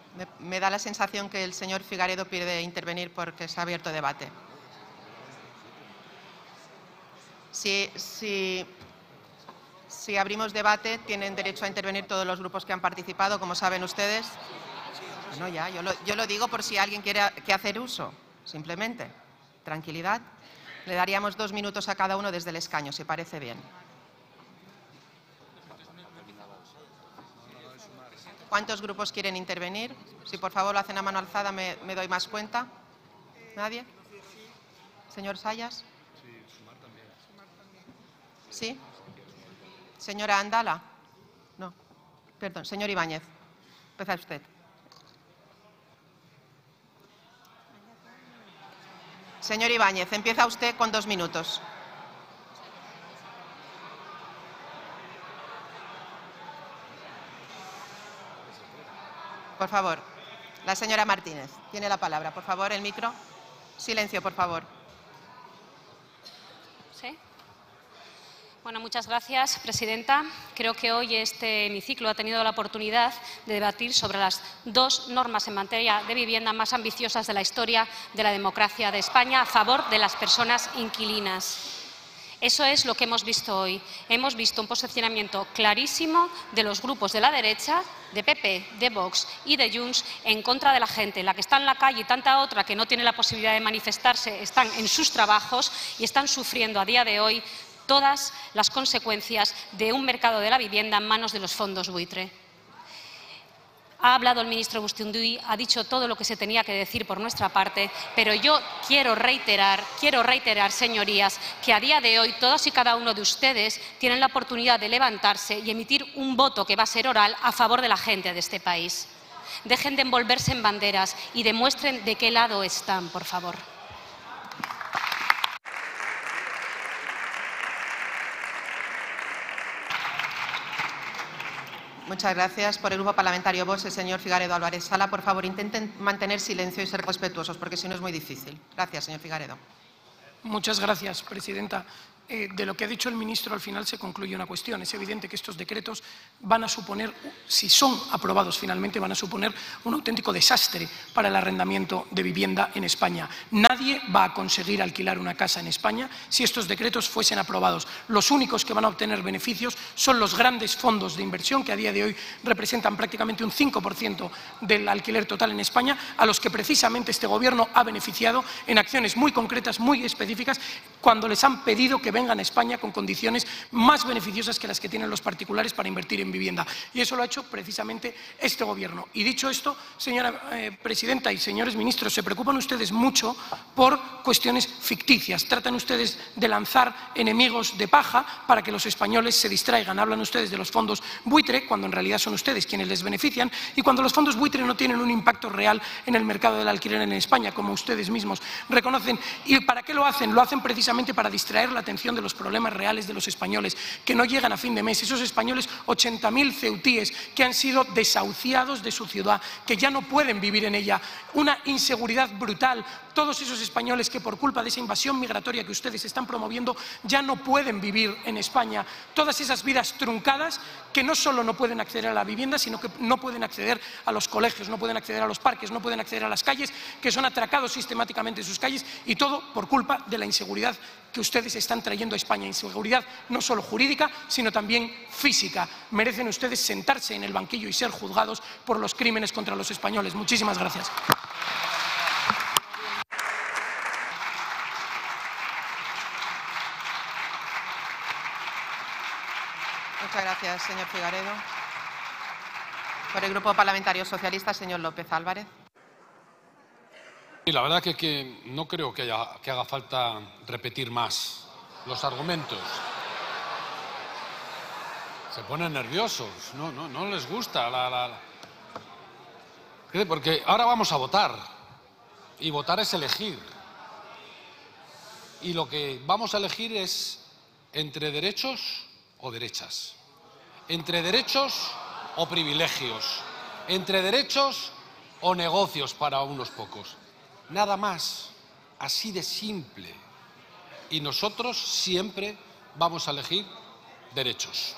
Me da la sensación que el señor Figaredo pide intervenir porque se ha abierto debate. Si abrimos debate, tienen derecho a intervenir todos los grupos que han participado, como saben ustedes. No, ya, yo lo digo por si alguien quiere hacer uso, simplemente. Tranquilidad. Le daríamos 2 minutos a cada uno desde el escaño, si parece bien. ¿Cuántos grupos quieren intervenir? Si por favor lo hacen a mano alzada me doy más cuenta. ¿Nadie? ¿Señor Sayas? ¿Sí? ¿Señora Andala? No. Perdón, señor Ibáñez. Empieza usted. Señor Ibáñez, empieza usted con 2 minutos. Por favor, la señora Martínez tiene la palabra. Por favor, el micro. Silencio, por favor. ¿Sí? Bueno, muchas gracias, presidenta. Creo que hoy este hemiciclo ha tenido la oportunidad de debatir sobre las 2 normas en materia de vivienda más ambiciosas de la historia de la democracia de España a favor de las personas inquilinas. Eso es lo que hemos visto hoy. Hemos visto un posicionamiento clarísimo de los grupos de la derecha, de PP, de Vox y de Junts, en contra de la gente. La que está en la calle y tanta otra que no tiene la posibilidad de manifestarse están en sus trabajos y están sufriendo a día de hoy todas las consecuencias de un mercado de la vivienda en manos de los fondos buitre. Ha hablado el ministro Bustinduy, ha dicho todo lo que se tenía que decir por nuestra parte, pero yo quiero reiterar, señorías, que a día de hoy todos y cada uno de ustedes tienen la oportunidad de levantarse y emitir un voto que va a ser oral a favor de la gente de este país. Dejen de envolverse en banderas y demuestren de qué lado están, por favor. Muchas gracias. Por el Grupo Parlamentario Vox, el señor Figaredo Álvarez Sala. Por favor, intenten mantener silencio y ser respetuosos, porque si no es muy difícil. Gracias, señor Figaredo. Muchas gracias, presidenta. De lo que ha dicho el ministro, al final se concluye una cuestión. Es evidente que estos decretos van a suponer, si son aprobados finalmente, van a suponer un auténtico desastre para el arrendamiento de vivienda en España. Nadie va a conseguir alquilar una casa en España si estos decretos fuesen aprobados. Los únicos que van a obtener beneficios son los grandes fondos de inversión, que a día de hoy representan prácticamente un 5% del alquiler total en España, a los que precisamente este Gobierno ha beneficiado en acciones muy concretas, muy específicas, cuando les han pedido que vengan a España con condiciones más beneficiosas que las que tienen los particulares para invertir en vivienda. Y eso lo ha hecho precisamente este Gobierno. Y dicho esto, señora presidenta y señores ministros, se preocupan ustedes mucho por cuestiones ficticias. Tratan ustedes de lanzar enemigos de paja para que los españoles se distraigan. Hablan ustedes de los fondos buitre, cuando en realidad son ustedes quienes les benefician, y cuando los fondos buitre no tienen un impacto real en el mercado del alquiler en España, como ustedes mismos reconocen. ¿Y para qué lo hacen? Lo hacen precisamente para distraer la atención de los problemas reales de los españoles, que no llegan a fin de mes. Esos españoles, 80.000 ceutíes, que han sido desahuciados de su ciudad, que ya no pueden vivir en ella. Una inseguridad brutal. Todos esos españoles que por culpa de esa invasión migratoria que ustedes están promoviendo ya no pueden vivir en España. Todas esas vidas truncadas que no solo no pueden acceder a la vivienda, sino que no pueden acceder a los colegios, no pueden acceder a los parques, no pueden acceder a las calles, que son atracados sistemáticamente en sus calles, y todo por culpa de la inseguridad que ustedes están trayendo a España. Inseguridad no solo jurídica, sino también física. Merecen ustedes sentarse en el banquillo y ser juzgados por los crímenes contra los españoles. Muchísimas gracias. Muchas gracias, señor Figaredo. Por el Grupo Parlamentario Socialista, señor López Álvarez. Y la verdad que no creo que haga falta repetir más los argumentos. Se ponen nerviosos, no les gusta porque ahora vamos a votar, y votar es elegir. Y lo que vamos a elegir es entre derechos o derechas, entre derechos o privilegios, entre derechos o negocios para unos pocos. Nada más, así de simple. Y nosotros siempre vamos a elegir derechos. .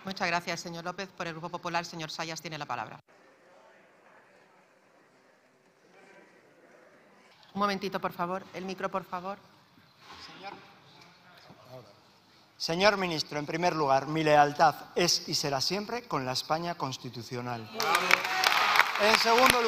Muchas gracias, señor López. Por el Grupo Popular, señor Sayas tiene la palabra. Un momentito, por favor. El micro, por favor. Señor ministro, en primer lugar, mi lealtad es y será siempre con la España constitucional. En segundo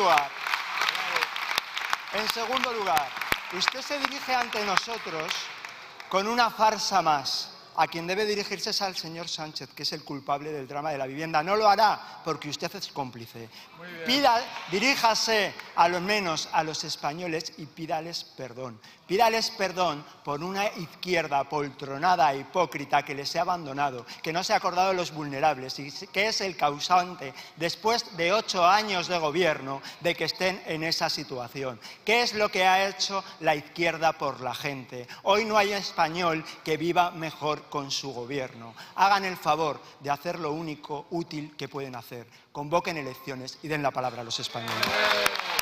lugar, usted se dirige ante nosotros con una farsa más. A quien debe dirigirse es al señor Sánchez, que es el culpable del drama de la vivienda. No lo hará porque usted es cómplice. Diríjase a lo menos a los españoles y pídales perdón. Pídales perdón por una izquierda poltronada e hipócrita que les ha abandonado, que no se ha acordado de los vulnerables y que es el causante, después de 8 años de gobierno, de que estén en esa situación. ¿Qué es lo que ha hecho la izquierda por la gente? Hoy no hay español que viva mejor con su gobierno. Hagan el favor de hacer lo único útil que pueden hacer. Convoquen elecciones y den la palabra a los españoles.